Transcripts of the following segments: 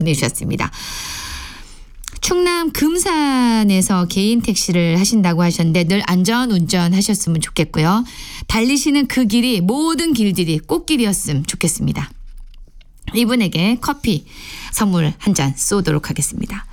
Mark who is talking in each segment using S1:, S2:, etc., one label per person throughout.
S1: 보내주셨습니다. 충남 금산에서 개인 택시를 하신다고 하셨는데 늘 안전운전 하셨으면 좋겠고요. 달리시는 그 길이 모든 길들이 꽃길이었으면 좋겠습니다. 이분에게 커피 선물 한 잔 쏘도록 하겠습니다.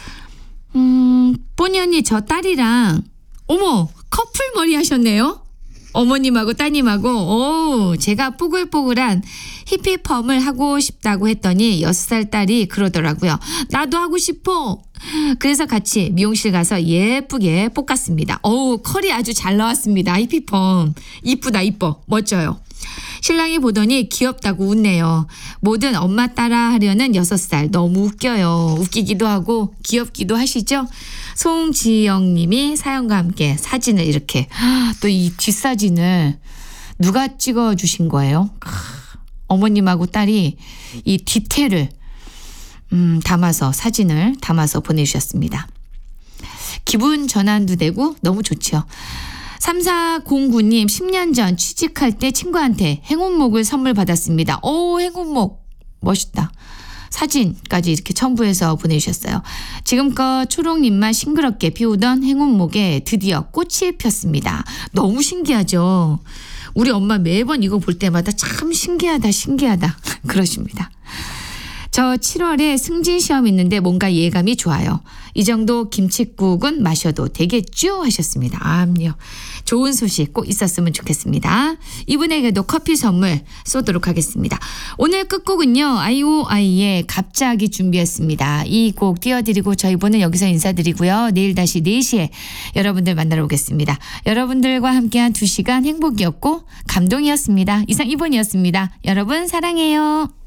S1: 뽀니 언니 저 딸이랑 어머 커플 머리 하셨네요. 어머님하고 따님하고 제가 뽀글뽀글한 히피펌을 하고 싶다고 했더니 6살 딸이 그러더라고요. 나도 하고 싶어. 그래서 같이 미용실 가서 예쁘게 볶았습니다. 컬이 아주 잘 나왔습니다. 히피펌. 이쁘다 이뻐. 멋져요. 신랑이 보더니 귀엽다고 웃네요. 뭐든 엄마 따라 하려는 6살 너무 웃겨요. 웃기기도 하고 귀엽기도 하시죠? 송지영님이 사연과 함께 사진을 이렇게 또 이 뒷사진을 누가 찍어주신 거예요? 어머님하고 딸이 이 디테일을 담아서 사진을 담아서 보내주셨습니다. 기분 전환도 되고 너무 좋죠. 3409님 10년 전 취직할 때 친구한테 행운목을 선물 받았습니다. 행운목 멋있다. 사진까지 이렇게 첨부해서 보내주셨어요. 지금껏 초록잎만 싱그럽게 피우던 행운목에 드디어 꽃이 폈습니다. 너무 신기하죠. 우리 엄마 매번 이거 볼 때마다 참 신기하다 그러십니다. 저 7월에 승진 시험 있는데 뭔가 예감이 좋아요. 이 정도 김칫국은 마셔도 되겠죠 하셨습니다. 암요. 좋은 소식 꼭 있었으면 좋겠습니다. 이분에게도 커피 선물 쏘도록 하겠습니다. 오늘 끝곡은요. IOI의 갑자기 준비했습니다. 이 곡 띄워드리고 저희 분은 여기서 인사드리고요. 내일 다시 4시에 여러분들 만나러 오겠습니다. 여러분들과 함께한 2시간 행복이었고 감동이었습니다. 이상 이분이었습니다. 여러분 사랑해요.